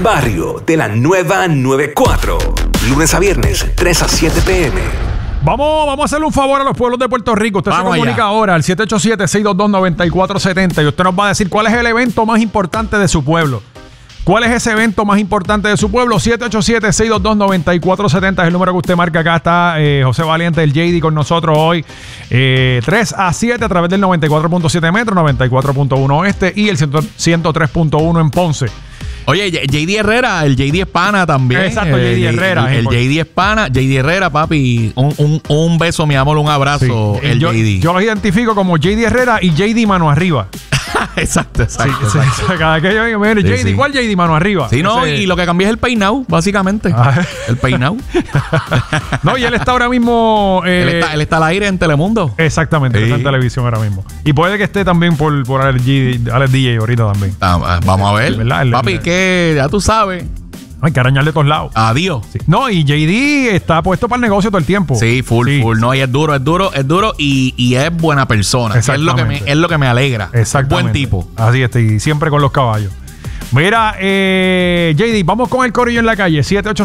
barrio de la nueva 94. Lunes a viernes, 3 a 7 p.m. Vamos a hacerle un favor a los pueblos de Puerto Rico. Usted se comunica ahora al 787-622-9470 y usted nos va a decir cuál es el evento más importante de su pueblo. ¿Cuál es ese evento más importante de su pueblo? 787-622-9470 es el número que usted marca. Acá está José Valiente, el JD, con nosotros hoy. 3 a 7 a través del 94.7 metro, 94.1 oeste y el 103.1 en Ponce. Oye, JD Herrera, el JD es pana también. Exacto, JD Herrera. El JD es pana. JD Herrera, papi, un beso, mi amor, un abrazo. Sí. Yo los identifico como JD Herrera y JD Mano Arriba. Exacto. Sí, cada que yo digo, mire, JD, sí. ¿Cuál JD Mano Arriba? Sí, no, y lo que cambia es el peinado, básicamente. El peinado. No, y él está ahora mismo... él está al aire en Telemundo. Exactamente, sí. Está en televisión ahora mismo. Y puede que esté también por Alex DJ ahorita también. Vamos a ver. Papi, que ya tú sabes... Hay que arañarle de todos lados. Adiós. Sí. No, y JD está puesto para el negocio todo el tiempo. Sí, full. No, y es duro y es buena persona. Es lo que me alegra. Exactamente. Buen tipo. Así es, y siempre con los caballos. Mira, JD, vamos con el corillo en la calle.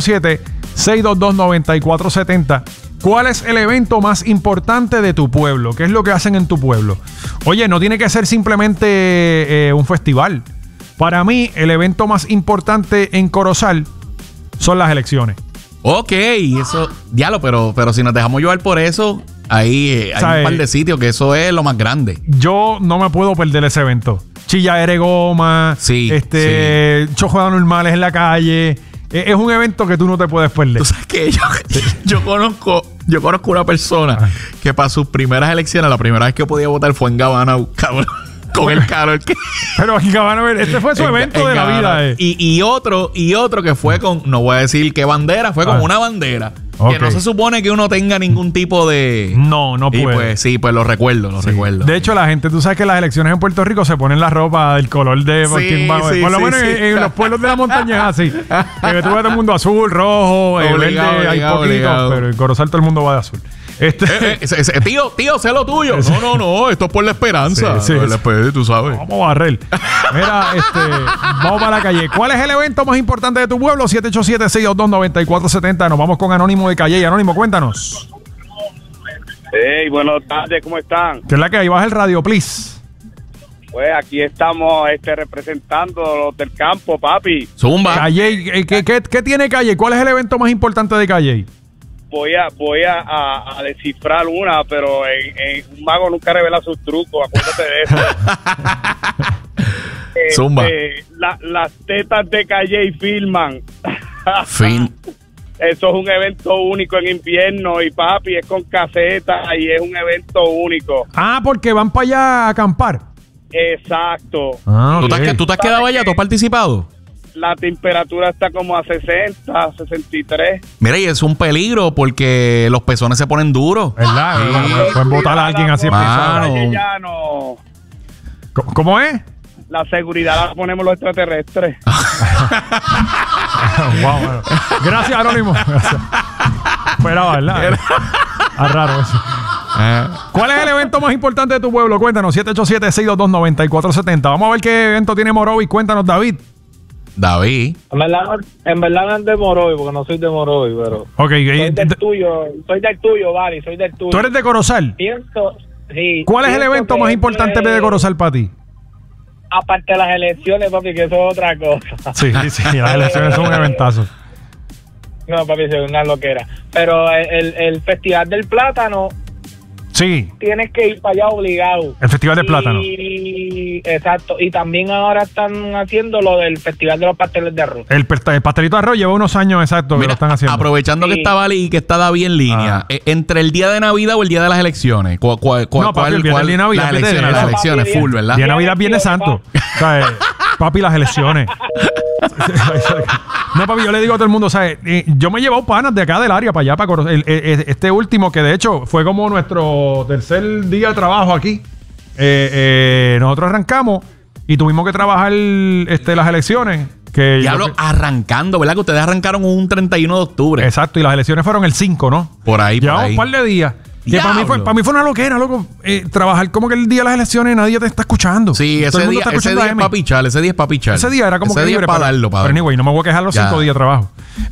787-622-9470. ¿Cuál es el evento más importante de tu pueblo? ¿Qué es lo que hacen en tu pueblo? Oye, no tiene que ser simplemente un festival. Para mí, el evento más importante en Corozal son las elecciones. Ok, eso, diablo, pero si nos dejamos llevar por eso, ahí hay un par de sitios que eso es lo más grande. Yo no me puedo perder ese evento. Chilladera de goma, chojos anormales en la calle. Es un evento que tú no te puedes perder. Tú sabes que yo conozco una persona que para sus primeras elecciones, la primera vez que podía votar fue en Gabana, cabrón. Con el calor que... Pero este fue su evento de la vida. Y otro que fue con... No voy a decir qué bandera. Fue con una bandera. Okay. Que no se supone que uno tenga ningún tipo de... No puede. Y pues sí, pues lo recuerdo. De hecho, la gente... Tú sabes que las elecciones en Puerto Rico se ponen la ropa del color de... por lo menos en los pueblos de la montaña es así. Que tú ves todo el mundo azul, rojo, verde, hay poquitos. Pero en Corozal todo el mundo va de azul. Tío, sé lo tuyo. No, esto es por la esperanza. Sí. Tú sabes. Vamos a barrer. Mira, vamos para la calle. ¿Cuál es el evento más importante de tu pueblo? 787-622-9470. Nos vamos con Anónimo de Calle. Anónimo, cuéntanos. Hey, buenas tardes, ¿cómo están? ¿Qué es la que hay? Baja el radio, please. Pues aquí estamos representando los del campo, papi. Zumba. Calle, ¿qué tiene Calle? ¿Cuál es el evento más importante de Calle? Voy a descifrar una, pero un mago nunca revela sus trucos, acuérdate de eso. Zumba. Las tetas de Calle y filman. Fin. Eso es un evento único en invierno y papi, es con casetas y es un evento único. Porque van para allá a acampar. Exacto. Okay. ¿Tú te has quedado allá? ¿Tú has participado? La temperatura está como a 60, 63. Mira, y es un peligro porque los pezones se ponen duros. ¿Verdad? Sí. Pueden botar a alguien así. No. ¿Cómo es? La seguridad la ponemos los extraterrestres. Wow. Gracias, Anónimo. Esperaba, ¿verdad? Raro eso. ¿Cuál es el evento más importante de tu pueblo? Cuéntanos, 787-622-9470. Vamos a ver qué evento tiene Morovis. Cuéntanos, David. En verdad no es de Morovis, porque no soy de Morovis, pero... Okay, soy del tuyo, Vali, soy del tuyo. ¿Tú eres de Corozal? Sí. ¿Cuál es el evento más importante de Corozal para ti? Aparte de las elecciones, papi, que eso es otra cosa. Sí, las elecciones son un eventazo. No, papi, es una loquera. Pero el Festival del Plátano... Sí. Tienes que ir para allá obligado. El Festival del Plátano. Exacto. Y también ahora están haciendo lo del Festival de los Pasteles de Arroz. El pastelito de arroz lleva unos años exacto. Mira, que lo están haciendo. Aprovechando que está Vali y que está David en línea, entre el día de Navidad o el día de las elecciones, ¿cuál el día de Navidad? Las elecciones, full, ¿verdad? Día de Navidad, Viernes Santo. O sea, papi, las elecciones. No, papi, yo le digo a todo el mundo, ¿sabes? Yo me he llevado panas de acá del área para allá, para este último, que de hecho fue como nuestro tercer día de trabajo aquí. Nosotros arrancamos y tuvimos que trabajar las elecciones. Arrancando, ¿verdad? Que ustedes arrancaron un 31 de octubre. Exacto, y las elecciones fueron el 5, ¿no? Por ahí. Llevamos un par de días. Que para mí fue una loquera, loco. Trabajar como que el día de las elecciones nadie te está escuchando. Sí, ese día es para pichar. Ese día era como que libre para darlo. Pero anyway, no me voy a quejar los 5 días de trabajo.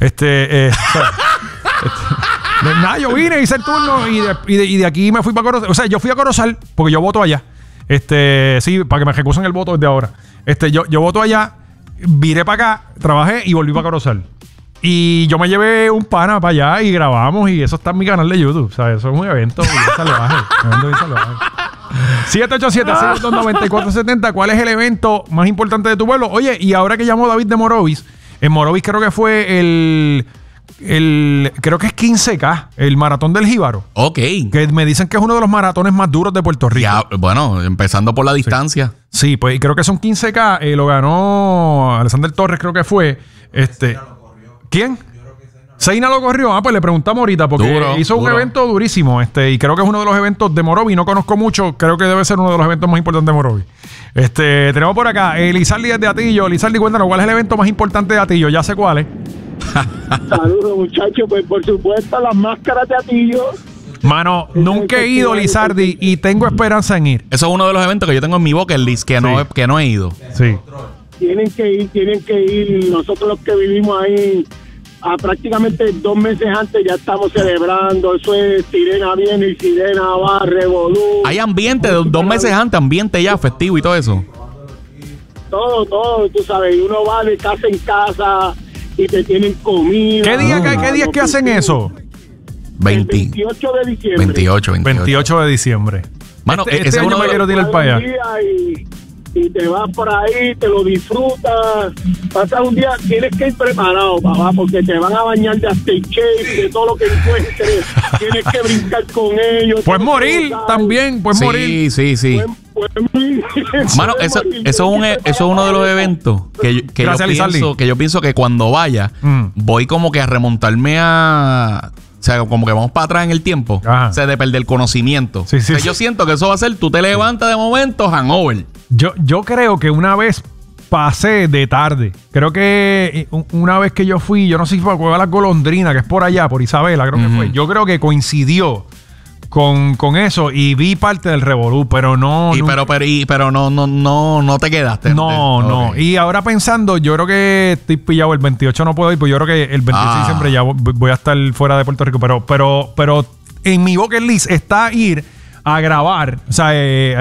Nada, yo vine, hice el turno y de aquí me fui para Corozal. O sea, yo fui a Corozal porque yo voto allá. Sí, para que me ejecusen el voto desde ahora. Yo voto allá, viré para acá, trabajé y volví para Corozal. Y yo me llevé un pana para allá y grabamos y eso está en mi canal de YouTube. O sea, eso es un evento bien salvaje. 787-622-9470. ¿Cuál es el evento más importante de tu pueblo? Oye, y ahora que llamó David de Morovis, en Morovis creo que fue creo que es 15K, el maratón del Jíbaro. Ok. Que me dicen que es uno de los maratones más duros de Puerto Rico. Ya, bueno, empezando por la distancia. Sí, pues creo que son 15K. Lo ganó Alexander Torres, creo que fue. ¿Quién? Seina lo corrió. Pues le preguntamos ahorita porque hizo un evento durísimo. Y creo que es uno de los eventos de Morovis. No conozco mucho. Creo que debe ser uno de los eventos más importantes de Morovis. Tenemos por acá Lizardi desde Atillo. Lizardi, cuéntanos, ¿cuál es el evento más importante de Atillo? Ya sé cuál es. Saludos, muchachos. Pues por supuesto, las máscaras de Atillo. Mano, nunca he ido, Lizardi, y tengo esperanza en ir. Eso es uno de los eventos que yo tengo en mi bucket list que no he ido. Sí. Tienen que ir. Nosotros los que vivimos ahí prácticamente 2 meses antes ya estamos celebrando. Eso es sirena viene y sirena va, revolú. Hay ambiente, 2 meses antes, ambiente ya festivo y todo eso. Todo, tú sabes. Uno va de casa en casa y te tienen comida. ¿Qué día que hacen eso? 28 de diciembre. 28 de diciembre. Mano, este año me quiero tirar para allá. Y te vas por ahí, te lo disfrutas. Pasas un día, tienes que ir preparado, papá, porque te van a bañar de aftershave, de todo lo que encuentres. Tienes que brincar con ellos. Puedes morir también, puedes morir. Sí. Mano, eso es uno de los eventos que yo pienso que cuando vaya, voy como que a remontarme a... O sea, como que vamos para atrás en el tiempo. O sea, de perder conocimiento. Sí, yo siento que eso va a ser, tú te levantas de momento, hangover. Yo creo que una vez pasé de tarde. Creo que una vez que yo fui, yo no sé si fue a Cueva Las Golondrinas, que es por allá, por Isabela, creo que fue. Yo creo que coincidió con eso y vi parte del revolú, pero no... Pero no te quedaste. No. Okay. Y ahora pensando, yo creo que estoy pillado el 28, no puedo ir, pues yo creo que el 26 de diciembre ya voy a estar fuera de Puerto Rico, pero en mi bucket list está ir a grabar, o sea,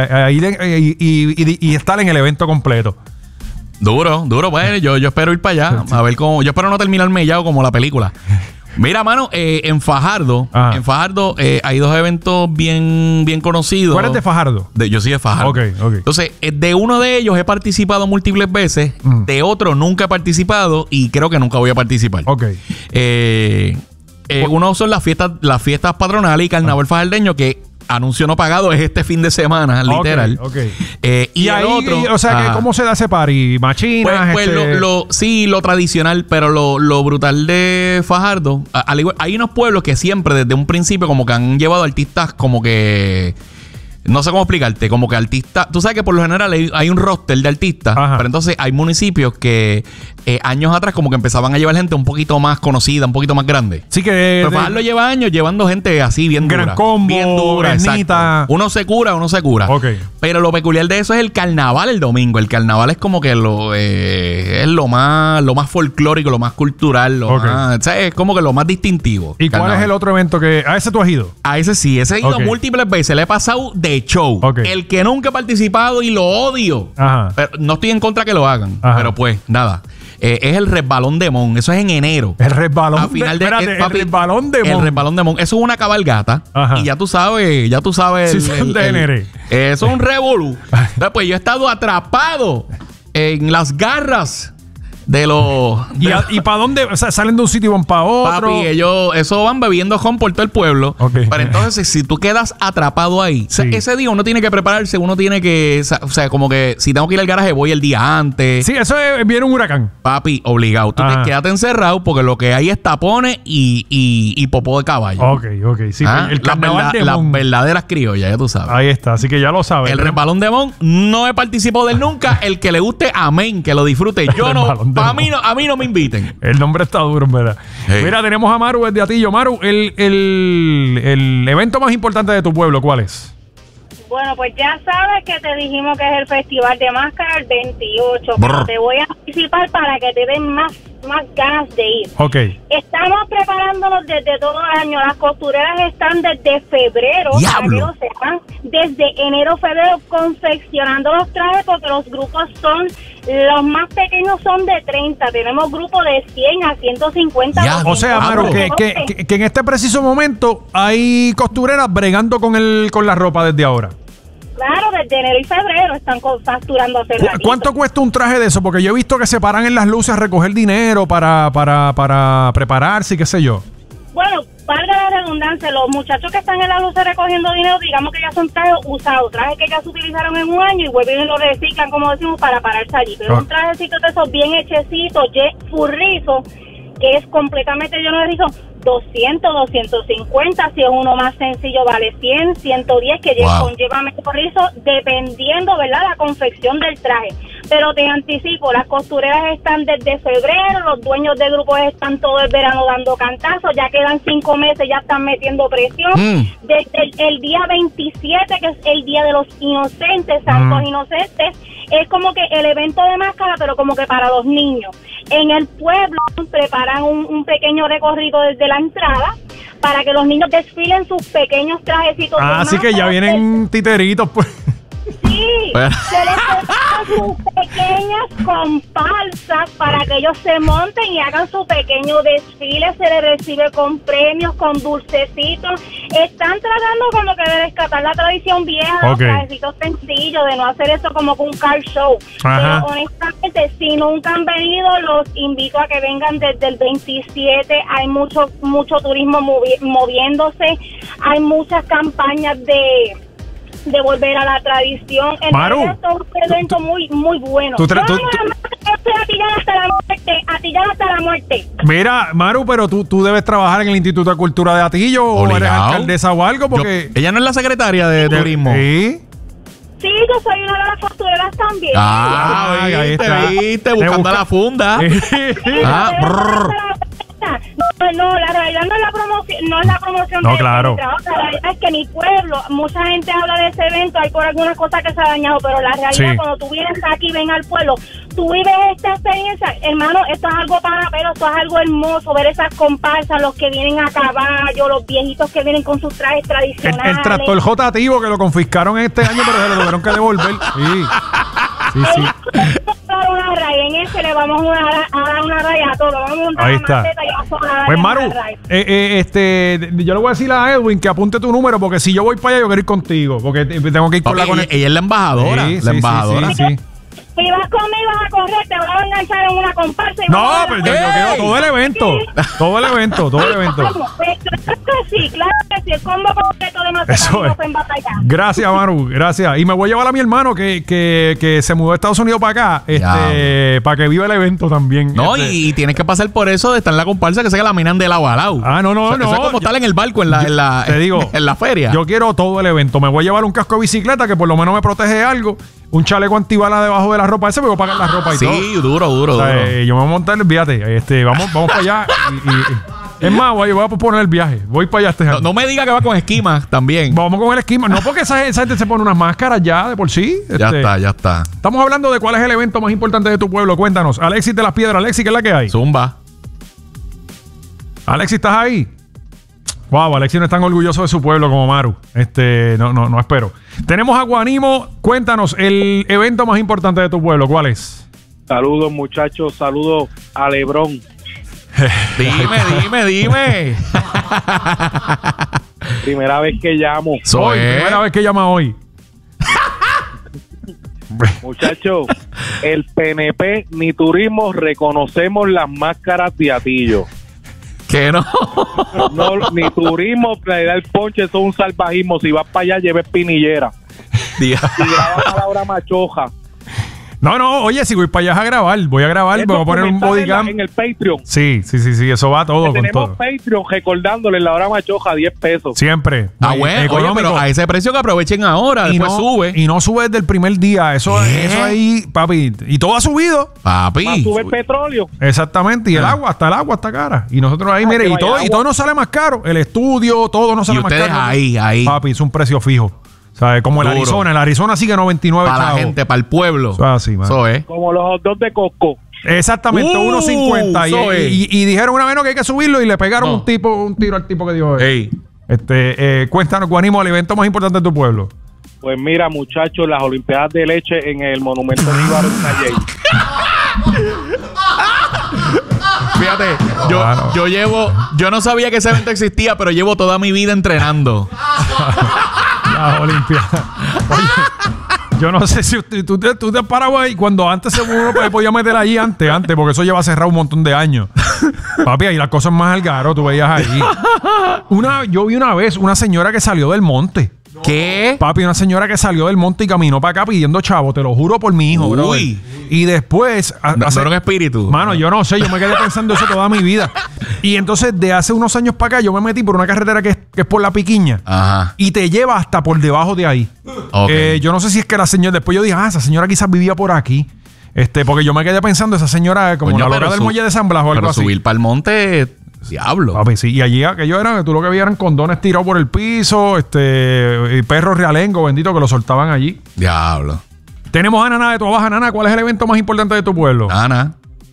y estar en el evento completo. Duro, pues yo espero ir para allá, a ver cómo... Yo espero no terminar mellado como la película. Mira, mano, en Fajardo, hay 2 eventos bien conocidos. ¿Cuál es de Fajardo? Yo soy de Fajardo. Ok. Entonces, de uno de ellos he participado múltiples veces, de otro nunca he participado y creo que nunca voy a participar. Ok. Uno son las fiestas patronales y carnaval fajardeño, que anuncio no pagado es este fin de semana, literal. Okay. Y ahí, el otro... O sea, ¿cómo se da ese party? ¿Machinas? Pues sí, lo tradicional, pero lo brutal de Fajardo, al igual, hay unos pueblos que siempre, desde un principio, como que han llevado artistas como que... No sé cómo explicarte, como que artistas... Tú sabes que por lo general hay un roster de artistas, pero entonces hay municipios que años atrás como que empezaban a llevar gente un poquito más conocida, un poquito más grande. Sí que... Pero Fajardo lleva años llevando gente así bien dura. Gran Combo, bien dura, exacto. Uno se cura. Ok. Pero lo peculiar de eso es el carnaval el domingo. El carnaval es como que es lo más folclórico, lo más cultural, o sea, es como que lo más distintivo. ¿Y cuál es el otro evento que... ¿A ese tú has ido? A ese sí, he ido múltiples veces. Le he pasado de show. El que nunca he participado y lo odio. Pero no estoy en contra que lo hagan. Pero pues, nada. Es el Resbalón de Mon. Eso es en enero. El Resbalón a final de el Resbalón de Mon. El Resbalón de Mon. Eso es una cabalgata. Y ya tú sabes. Sí, eso es un revolú. Entonces, pues yo he estado atrapado en las garras de los... ¿Y para dónde? O sea, ¿salen de un sitio y van para otro? Papi, eso van bebiendo ron por todo el pueblo. Pero entonces, si tú quedas atrapado ahí, ese día uno tiene que prepararse, uno tiene que... O sea, como que si tengo que ir al garaje, voy el día antes. Sí, eso viene un huracán. Papi, obligado. Tú te quédate encerrado porque lo que hay es tapones y popó de caballo. Ok. Sí, el carnaval de Mon. Las verdaderas criollas, ya tú sabes. Ahí está, así que ya lo sabes. El Resbalón de Mon no he participado de él nunca. El que le guste, amén, que lo disfrute. Yo no A mí no me inviten. El nombre está duro, en verdad. Hey. Mira, tenemos a Maru desde Atillo. Maru, el evento más importante de tu pueblo, ¿cuál es? Bueno, pues ya sabes que te dijimos que es el Festival de Máscara el 28. Brr. Pero te voy a anticipar para que te den más ganas de ir. Ok. Estamos preparándonos desde todo el año. Las costureras están desde febrero, para que ¡Diablo! lo sepan, desde enero, febrero, confeccionando los trajes porque los grupos son, los más pequeños son de 30. Tenemos grupos de 100 a 150. Ya, O sea, Maru, que en este preciso momento hay costureras bregando con la ropa desde ahora. Claro, desde enero y febrero están facturando hacer la ¿Cuánto cuesta un traje de eso? Porque yo he visto que se paran en las luces a recoger dinero para prepararse y qué sé yo. Bueno, valga la redundancia, los muchachos que están en la luz recogiendo dinero, digamos que ya son trajes usados, trajes que ya se utilizaron en un año y vuelven y lo reciclan, como decimos, para pararse allí. Pero un trajecito de esos bien hechecitos, furrizo, que es completamente lleno de rizo, 200, 250, si es uno más sencillo vale 100, 110, que conlleva mejor rizo, dependiendo, ¿verdad?, la confección del traje. Pero te anticipo, las costureras están desde febrero, los dueños de grupos están todo el verano dando cantazos, ya quedan 5 meses, ya están metiendo presión. Desde el día 27, que es el Día de los Inocentes, Santos Inocentes, es como que el evento de máscara, pero como que para los niños. En el pueblo preparan un pequeño recorrido desde la entrada para que los niños desfilen sus pequeños trajecitos. Así que ya vienen titeritos, pues. Sí, se les preparan sus pequeñas comparsas para que ellos se monten y hagan su pequeño desfile. Se les recibe con premios, con dulcecitos. Están tratando como que de rescatar la tradición vieja de los trajecitos sencillos, de no hacer eso como un car show. Ajá. Pero honestamente, si nunca han venido, los invito a que vengan desde el 27. Hay mucho turismo moviéndose. Hay muchas campañas de volver a la tradición. Maru, es un evento muy bueno. Estoy atillado hasta la muerte. Mira, Maru, pero tú debes trabajar en el Instituto de Cultura de Atillo o eres alcaldesa o algo, porque ella no es la secretaria de turismo. Sí. Sí, yo soy una de las costureras también. Ahí está. Viste, buscando la funda. No, la realidad no es la promoción No, de claro. mi trabajo. La realidad es que mi pueblo, mucha gente habla de ese evento, hay por algunas cosas que se ha dañado, pero la realidad cuando tú vienes aquí, ven al pueblo, tú vives esta experiencia, hermano, esto es algo para pero esto es algo hermoso, ver esas comparsas, los que vienen a caballo, los viejitos que vienen con sus trajes tradicionales. El tractor J-Tivo que lo confiscaron este año, pero se lo tuvieron que devolver. Sí. Una raya, en ese le vamos a dar una raya a todo, vamos a montar Ahí una está. maceta y vamos a dar Pues una Maru, raya. yo le voy a decir a Edwin que apunte tu número, porque si yo voy para allá yo quiero ir contigo, porque tengo que ir con la conexión. Ella es la embajadora. Sí, la embajadora. sí. Si vas conmigo a correr, te vas a enganchar en una comparsa. No, pero yo quiero todo el evento. Todo el evento. Sí, claro que sí. El combo completo de Eso es. en batalla. Gracias, Maru, gracias. Y me voy a llevar a mi hermano que se mudó de Estados Unidos para acá, para que viva el evento también. No, y tienes que pasar por eso de estar en la comparsa que se la minan de lado a lado. No. Eso es como estar en el barco Te digo, en la feria. Yo quiero todo el evento. Me voy a llevar un casco de bicicleta que por lo menos me protege de algo. Un chaleco antibala debajo de la ropa ese, me voy a pagar la ropa y todo. Sí, duro. O sea, yo me voy a montar, fíjate, vamos para allá. Es más, voy a posponer el viaje. Voy para allá este año. No me diga que va con esquimas también. Vamos con el esquema. No, porque esa gente se pone unas máscaras ya de por sí. Ya está. Estamos hablando de cuál es el evento más importante de tu pueblo. Cuéntanos. Alexis de las Piedras. Alexis, ¿qué es la que hay? Zumba. Alexis, ¿estás ahí? Wow, Alexis no es tan orgulloso de su pueblo como Maru. No espero. Tenemos a Guanimo. Cuéntanos, el evento más importante de tu pueblo, ¿cuál es? Saludos, muchachos. Saludos a Lebrón. Dime. Primera vez que llamo. Primera vez que llama hoy. Muchachos, el PNP ni turismo reconocemos las máscaras de Atillo. ¿Qué no? No, ni turismo, le da el ponche, eso es un salvajismo. Si vas para allá, lleves pinillera. Y graba palabra machoja. No, oye, si voy para allá a grabar, voy a grabar, Es voy a poner un documental bodycam. en el Patreon. Sí, eso va todo con Tenemos todo. Patreon recordándole la hora machoja 10 pesos. Siempre. Muy Bueno, oye, económico. pero a ese precio que aprovechen ahora, y después no, sube. Y no sube desde el primer día. Eso ahí, papi. Y todo ha subido. Más Papi. sube el petróleo. Exactamente. Y el agua está cara. Y nosotros ahí, mire, que y todo, vaya y agua. todo nos sale más caro. El estudio, todo nos sale Y más ustedes caro. ahí. Papi, es un precio fijo. ¿Sabes? Como el Duro. Arizona. El Arizona sigue 99 Para la chavos. gente, para el pueblo. Eso es así, man. Eso es. Como los hot dogs de Costco. Exactamente, 1.50. eso es. Y dijeron una vez no, que hay que subirlo y le pegaron No. un tiro al tipo que dijo. Ey. Cuéntanos, Guanimo, el evento más importante de tu pueblo. Pues mira, muchachos, las Olimpiadas de Leche en el Monumento Bolívar en Calle. Fíjate, Claro. yo no sabía que ese evento existía, pero llevo toda mi vida entrenando. La Olimpiada. Oye, yo no sé si tú te parabas ahí cuando antes uno podía meter allí antes, porque eso lleva cerrado un montón de años. Papi, ahí las cosas más al garo, tú veías allí. Yo vi una vez una señora que salió del monte. ¿Qué? Papi, una señora que salió del monte y caminó para acá pidiendo chavo, te lo juro por mi hijo, bro. Uy. Y después... No era un espíritu. Mano, yo no sé, yo me quedé pensando eso toda mi vida. Y entonces, de hace unos años para acá, yo me metí por una carretera que es por La Piquiña. Ajá. Y te lleva hasta por debajo de ahí. Ok. Yo no sé si es que la señora... Después yo dije, esa señora quizás vivía por aquí. Porque yo me quedé pensando, esa señora como Coño, la loca pero del su- muelle de San Blas o algo Pero así. subir para el monte, diablo. Papi, sí. Y allí aquello era que tú lo que veías eran condones tirados por el piso, y perros realengo, bendito, que lo soltaban allí. Diablo. Tenemos a Nana de Toa Baja. Nana, ¿cuál es el evento más importante de tu pueblo? Ana.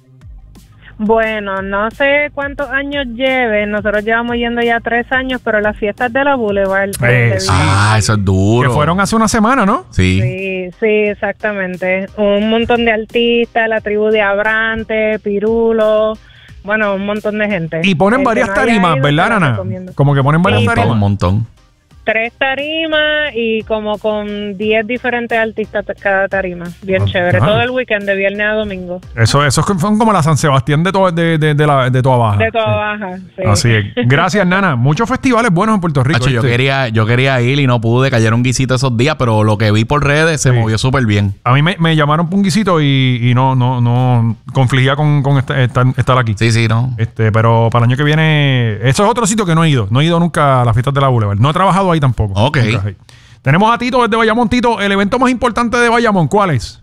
Bueno, no sé cuántos años lleve. Nosotros llevamos yendo ya 3 años, pero las fiestas de la Boulevard. Sí. Eso es duro. Que fueron hace una semana, ¿no? Sí. Sí, exactamente. Un montón de artistas, la tribu de Abrante, Pirulo, bueno, un montón de gente. Y ponen El que varias no haya tarimas, ido, ¿verdad, se lo Nana? recomiendo. Como que ponen varias Un montón, un tarimas. montón. 3 tarimas y como con 10 diferentes artistas cada tarima. Bien chévere. Ah. Todo el weekend, de viernes a domingo. Eso son como la San Sebastián de Toa Baja. De Toa Baja. Sí. Así es. Gracias, Nana. Muchos festivales buenos en Puerto Rico. Hacho, yo ¿viste? quería ir y no pude, cayeron guisitos esos días, pero lo que vi por redes se movió súper bien. A mí me llamaron por un guisito y no confligía con estar aquí. Sí, no. Pero para el año que viene, eso es otro sitio que no he ido. No he ido nunca a las fiestas de la Boulevard. No he trabajado ahí tampoco. Ok. Nunca ahí. Tenemos a Tito desde Bayamón. Tito, el evento más importante de Bayamón, ¿cuál es?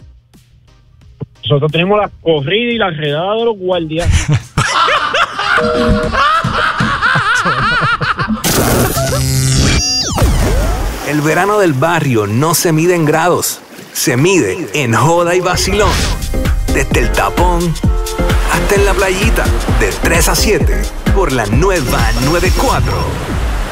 Nosotros tenemos la corrida y la redada de los guardias. El verano del barrio no se mide en grados, se mide en joda y vacilón. Desde el tapón hasta en la playita, de 3 a 7, por la nueva 94.